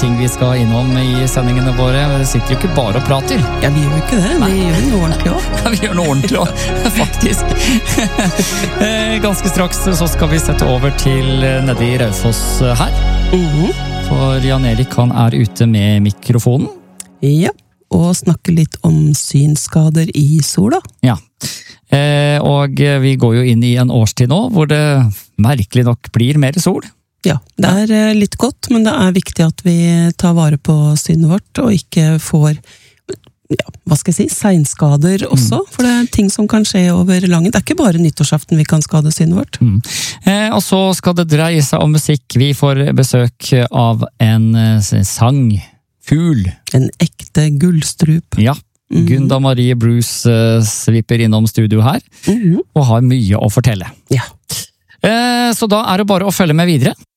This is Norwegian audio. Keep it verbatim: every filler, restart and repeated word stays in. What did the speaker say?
ting vi skal innom i sendingene våre. Vi sitter jo ikke bare og prater. Ja, vi gjør jo ikke det. Vi Nei. gjør noe ordentlig også. Ja, vi gjør noe ordentlig også, faktisk. Ganske straks så skal vi sette over til nede i Raufoss her. Mhm. For Jan Erik, han er ute med mikrofonen. Ja, og snakke litt om synskader i sola. Ja, eh, og vi går jo inn i en årstid nå, hvor det merkelig nok blir mer sol. Ja, det er litt godt, men det er viktig at vi tar vare på synet vårt, og ikke får, ja, hva skal jeg si, seinskader også, mm. for det er ting som kan skje over langen. Det er ikke bare nyttårsaften vi kan skade synet vårt. Mm. Eh, og så skal det dreie seg om musikk. Vi får besøk av en eh, sang, fugl. En ekte gullstrup. Ja, mm. Gunda Marie Bruce eh, slipper innom studio her, mm. og har mye å fortelle. Ja. Eh, så da er det bare å følge med videre.